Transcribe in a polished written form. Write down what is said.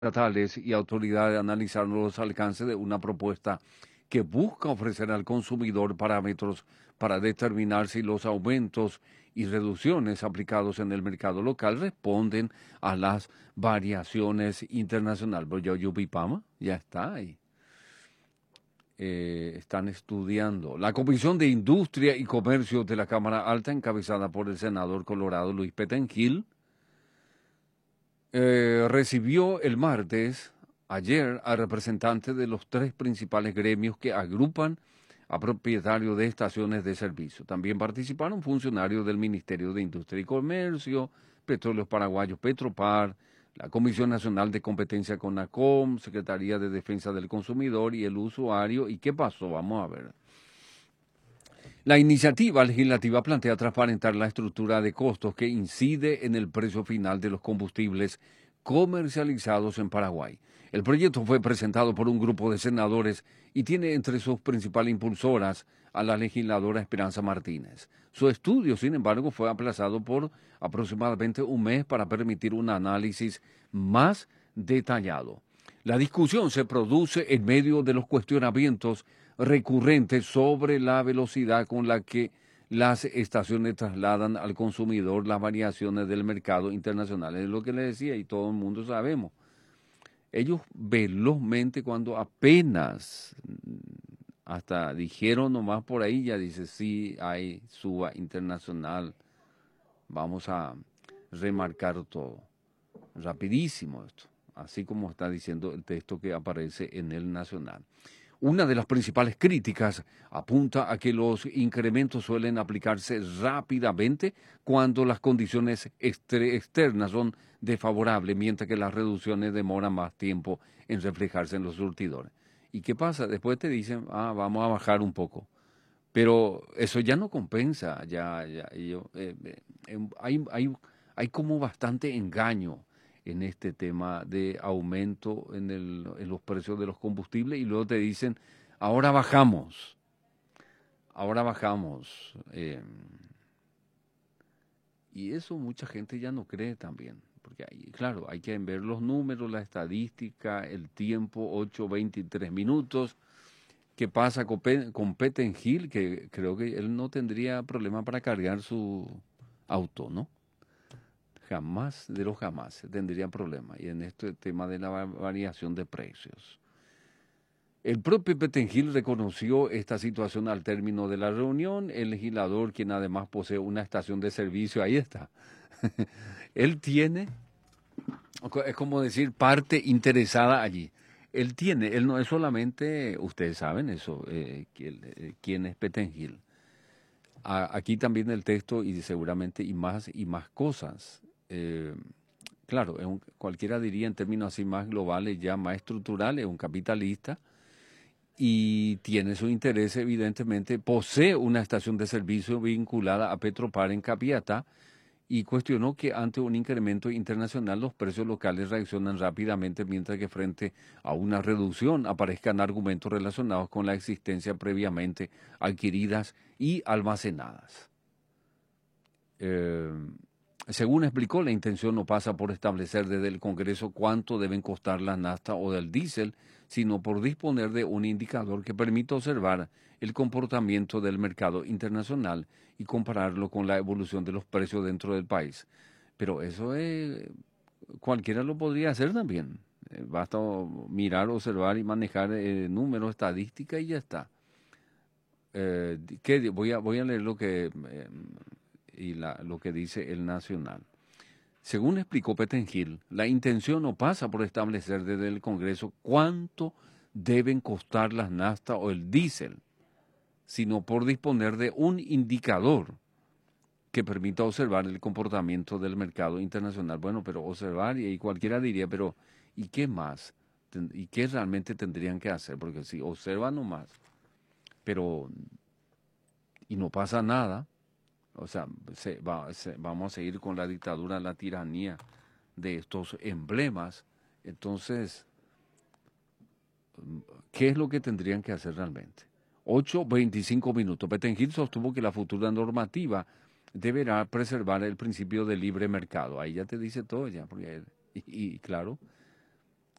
estatales y autoridades analizaron los alcances de una propuesta que busca ofrecer al consumidor parámetros para determinar si los aumentos y reducciones aplicados en el mercado local responden a las variaciones internacionales. Pero ya Yupipama ya está ahí. Están estudiando. La Comisión de Industria y Comercio de la Cámara Alta, encabezada por el senador colorado Luis Pettengill, recibió el martes, ayer, a representantes de los tres principales gremios que agrupan a propietarios de estaciones de servicio. También participaron funcionarios del Ministerio de Industria y Comercio, Petróleos Paraguayos, Petropar, la Comisión Nacional de Competencia CONACOM, Secretaría de Defensa del Consumidor y el Usuario. ¿Y qué pasó? Vamos a ver. La iniciativa legislativa plantea transparentar la estructura de costos que incide en el precio final de los combustibles comercializados en Paraguay. El proyecto fue presentado por un grupo de senadores y tiene entre sus principales impulsoras a la legisladora Esperanza Martínez. Su estudio, sin embargo, fue aplazado por aproximadamente un mes para permitir un análisis más detallado. La discusión se produce en medio de los cuestionamientos recurrentes sobre la velocidad con la que las estaciones trasladan al consumidor las variaciones del mercado internacional. Es lo que le decía y todo el mundo sabemos. Ellos velozmente, cuando apenas hasta dijeron nomás por ahí, ya dice, sí, hay suba internacional, vamos a remarcar todo. Rapidísimo esto, así como está diciendo el texto que aparece en el Nacional. Una de las principales críticas apunta a que los incrementos suelen aplicarse rápidamente cuando las condiciones externas son desfavorables, mientras que las reducciones demoran más tiempo en reflejarse en los surtidores. ¿Y qué pasa? Después te dicen, vamos a bajar un poco. Pero eso ya no compensa, hay como bastante engaño en este tema de aumento en los precios de los combustibles y luego te dicen, ahora bajamos, ahora bajamos. Y eso mucha gente ya no cree también, porque claro, hay que ver los números, la estadística, el tiempo, 8:23 minutos. ¿Qué pasa con Pettengill? Que creo que él no tendría problema para cargar su auto, ¿no? Jamás de los jamás tendría problema. Y en este tema de la variación de precios. El propio Pettengill reconoció esta situación al término de la reunión. El legislador, quien además posee una estación de servicio, ahí está. Él tiene, es como decir, parte interesada allí. Él no es solamente, ustedes saben eso, quién es Pettengill. Aquí también el texto y seguramente y más cosas. Claro, cualquiera diría en términos así más globales, ya más estructurales, un capitalista y tiene su interés evidentemente, posee una estación de servicio vinculada a Petropar en Capiatá y cuestionó que ante un incremento internacional los precios locales reaccionan rápidamente mientras que frente a una reducción aparezcan argumentos relacionados con la existencia previamente adquiridas y almacenadas. Según explicó, la intención no pasa por establecer desde el Congreso cuánto deben costar la nafta o del diésel, sino por disponer de un indicador que permita observar el comportamiento del mercado internacional y compararlo con la evolución de los precios dentro del país. Pero eso cualquiera lo podría hacer también. Basta mirar, observar y manejar números, estadística y ya está. Voy a leer lo que lo que dice el Nacional. Según explicó Pettengill, la intención no pasa por establecer desde el Congreso cuánto deben costar las nafta o el diésel, sino por disponer de un indicador que permita observar el comportamiento del mercado internacional. Bueno, pero observar, y cualquiera diría, pero ¿y qué más? ¿Y qué realmente tendrían que hacer? Porque si observan nomás, pero y no pasa nada, o sea, vamos a seguir con la dictadura, la tiranía de estos emblemas. Entonces, ¿qué es lo que tendrían que hacer realmente? 8:25 minutos. Pettengill sostuvo que la futura normativa deberá preservar el principio de libre mercado. Ahí ya te dice todo ya. Porque, y claro,